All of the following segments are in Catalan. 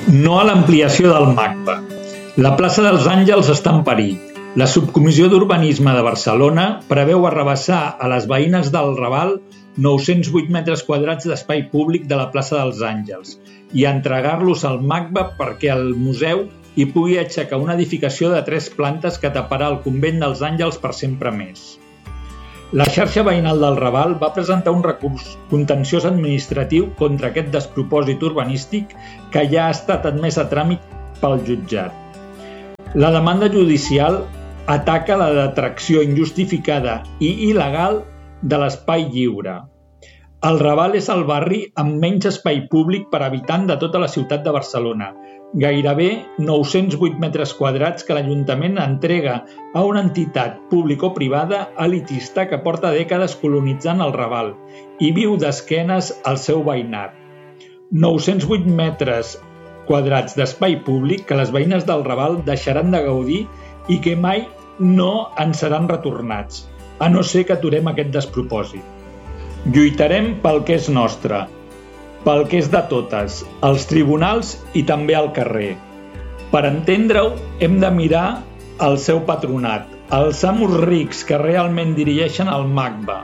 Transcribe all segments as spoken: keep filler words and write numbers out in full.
No a l'ampliació del MACBA. La plaça dels Àngels està en perill. La Subcomissió d'Urbanisme de Barcelona preveu arrabassar a les veïnes del Raval nou-cents vuit metres quadrats d'espai públic de la plaça dels Àngels i entregar-los al MACBA perquè el museu hi pugui aixecar una edificació de tres plantes que taparà el convent dels Àngels per sempre més. La xarxa veïnal del Raval va presentar un recurs contenciós administratiu contra aquest despropòsit urbanístic que ja ha estat admès a tràmit pel jutjat. La demanda judicial ataca la detracció injustificada i il·legal de l'espai lliure. El Raval és el barri amb menys espai públic per habitant de tota la ciutat de Barcelona, gairebé nou-cents vuit metres quadrats que l'Ajuntament entrega a una entitat público-privada elitista que porta dècades colonitzant el Raval i viu d'esquenes al seu veïnat. nou-cents vuit metres quadrats d'espai públic que les veïnes del Raval deixaran de gaudir i que mai no en seran retornats, a no ser que aturem aquest despropòsit. Lluitarem pel que és nostre, pel que és de totes, als tribunals i també al carrer. Per entendre-ho, hem de mirar el seu patronat, els amos rics que realment dirigeixen el MACBA.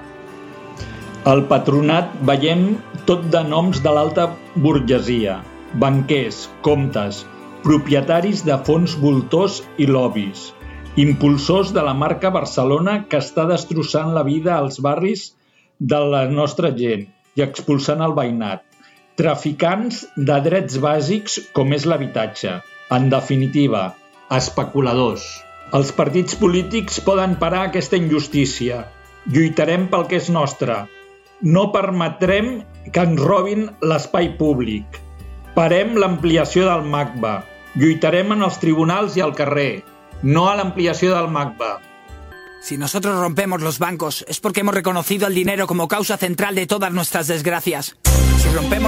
Al patronat veiem tot de noms de l'alta burgesia, banquers, comtes, propietaris de fons voltors i lobbies, impulsors de la marca Barcelona que està destrossant la vida als barris de la nostra gent i expulsant el veïnat, traficants de drets bàsics com és l'habitatge, en definitiva, especuladors. Els partits polítics poden parar aquesta injustícia. Lluitarem pel que és nostre. No permetrem que ens robin l'espai públic. Parem l'ampliació del MACBA. Lluitarem en els tribunals i al carrer. No a l'ampliació del MACBA. Si nosotros rompemos los bancos es porque hemos reconocido el dinero como causa central de todas nuestras desgracias. Si rompemos